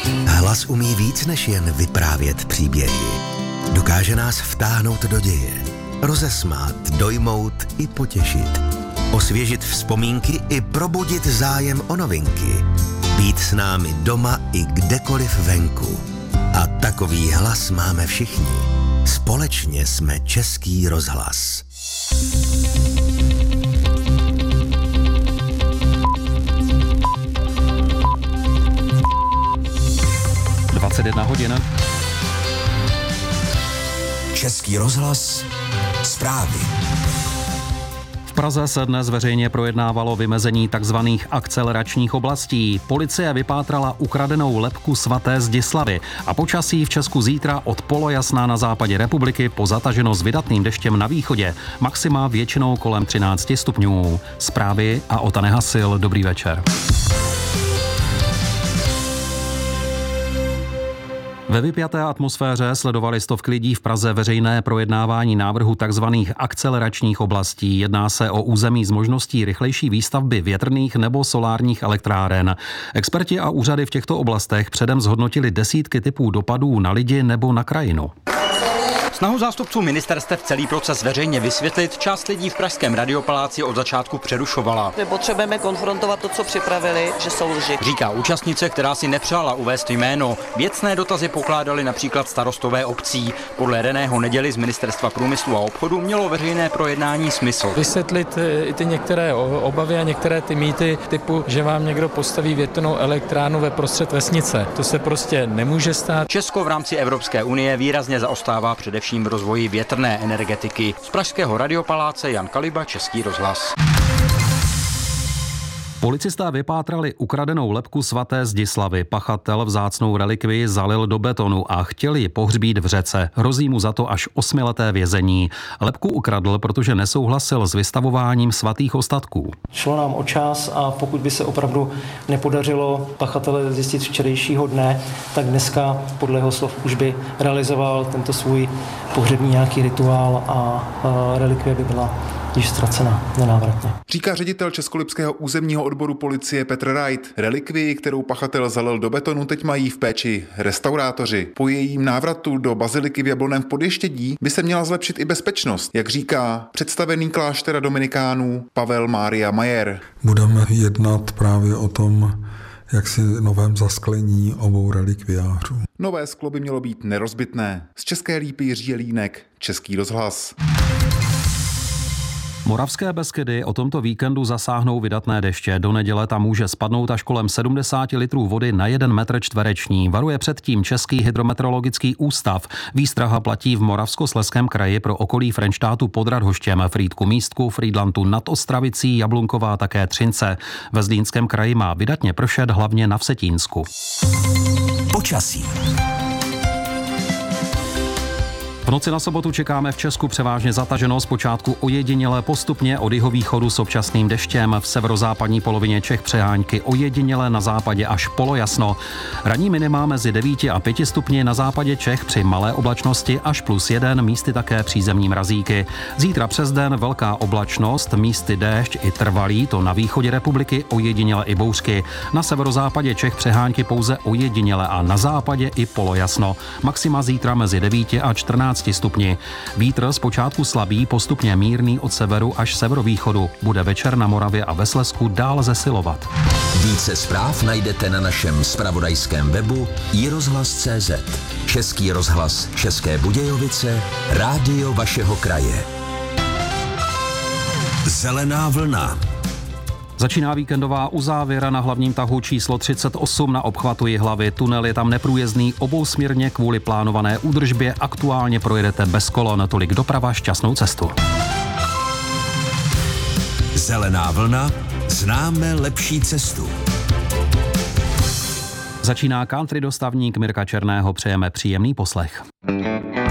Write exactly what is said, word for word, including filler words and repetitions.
Hlas umí víc než jen vyprávět příběhy. Dokáže nás vtáhnout do děje, rozesmát, dojmout i potěšit, osvěžit vzpomínky i probudit zájem o novinky, být s námi doma i kdekoliv venku. A takový hlas máme všichni. Společně jsme Český rozhlas. dvacet jedna hodin. Český rozhlas. Zprávy. V Praze se dnes veřejně projednávalo vymezení tzv. Akceleračních oblastí. Policie vypátrala ukradenou lebku svaté Zdislavy a počasí v Česku zítra od polojasna na západě republiky po zataženo s vydatným deštěm na východě. Maxima většinou kolem třináct stupňů. Zprávy a Ota Nehasil. Dobrý večer. Ve vypjaté atmosféře sledovali stovky lidí v Praze veřejné projednávání návrhu tzv. Akceleračních oblastí. Jedná se o území s možností rychlejší výstavby větrných nebo solárních elektráren. Experti a úřady v těchto oblastech předem zhodnotili desítky typů dopadů na lidi nebo na krajinu. Snahu zástupců ministerstev celý proces veřejně vysvětlit část lidí v pražském Radiopaláci od začátku přerušovala. My potřebujeme konfrontovat to, co připravili, že jsou lži. Říká účastnice, která si nepřála uvést jméno. Věcné dotazy pokládali například starostové obcí. Podle Reného Neděly z Ministerstva průmyslu a obchodu mělo veřejné projednání smysl. Vysvětlit i ty některé obavy a některé ty mýty typu, že vám někdo postaví větrnou elektránu ve prostřed vesnice. To se prostě nemůže stát. Česko v rámci Evropské unie výrazně zaostává především v rozvoji větrné energetiky. Z pražského Radiopaláce Jan Kaliba, Český rozhlas. Policisté vypátrali ukradenou lebku svaté Zdislavy. Pachatel vzácnou relikvii zalil do betonu a chtěl ji pohřbít v řece. Hrozí mu za to až osmileté vězení. Lebku ukradl, protože nesouhlasil s vystavováním svatých ostatků. Šlo nám o čas a pokud by se opravdu nepodařilo pachatele zjistit včerejšího dne, tak dneska podle jeho slov už by realizoval tento svůj pohřební nějaký rituál a relikvie by byla již ztracena nenávratně. Říká ředitel Českolipského územního odboru policie Petr Wright. Relikvii, kterou pachatel zalil do betonu, teď mají v péči restaurátoři. Po jejím návratu do baziliky v Jablonném v Podještědí by se měla zlepšit i bezpečnost, jak říká představený kláštera dominikánů Pavel Mária Majer. Budeme jednat právě o tom, jak si novém zasklení obou relikviářů. Nové sklo by mělo být nerozbitné. Z České Lípy Jiří Jelínek, Český rozhlas. Moravské Beskydy o tomto víkendu zasáhnou vydatné deště. Do neděle tam může spadnout až kolem sedmdesát litrů vody na jeden metr čtvereční. Varuje předtím Český hydrometeorologický ústav. Výstraha platí v Moravskoslezském kraji pro okolí Frenštátu pod Radhoštěm, Frýdku Místku, Frýdlantu nad Ostravicí, Jablunková a také Třince. Ve Zlínském kraji má vydatně pršet hlavně na Vsetínsku. Počasí. V noci na sobotu čekáme v Česku převážně zataženo, zpočátku ojediněle, postupně od jihovýchodu s občasným deštěm, v severozápadní polovině Čech přehánky ojediněle, na západě až polojasno. Ranní minima mezi devíti a pěti stupni, na západě Čech při malé oblačnosti až plus jeden, místy také přízemní mrazíky. Zítra přes den velká oblačnost, místy déšť i trvalý, to na východě republiky ojediněle i bouřky. Na severozápadě Čech přehánky pouze ojediněle a na západě i polojasno. Maxima zítra mezi devíti a čtrnácti stupni. Vítr zpočátku slabý, postupně mírný od severu až severovýchodu. Bude večer na Moravě a ve Slezsku dál zesilovat. Více zpráv najdete na našem zpravodajském webu i rozhlas tečka cé zet. Český rozhlas České Budějovice, rádio vašeho kraje. Zelená vlna. Začíná víkendová uzávěra na hlavním tahu číslo třicet osm na obchvatu Jihlavy. Tunel je tam neprůjezdný obousměrně kvůli plánované údržbě. Aktuálně projedete bez kolon. Tolik doprava, šťastnou cestu. Zelená vlna. Známe lepší cestu. Začíná country dostavník Mirka Černého. Přejeme příjemný poslech.